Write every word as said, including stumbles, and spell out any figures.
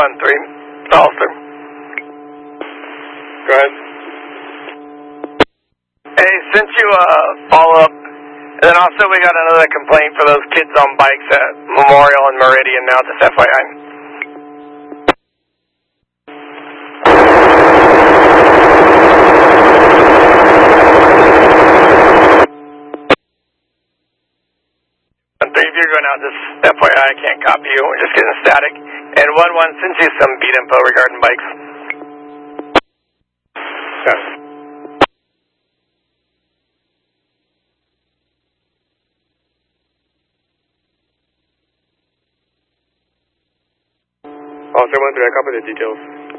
one three, Hollister. Go ahead. Hey, sent you a follow-up, and then also we got another complaint for those kids on bikes at Memorial and Meridian now, just F Y I. If you're going out, just F Y I, I can't copy you. We're just getting static. And one one sends you some beat info regarding bikes. Okay. Officer one three, I copy the details.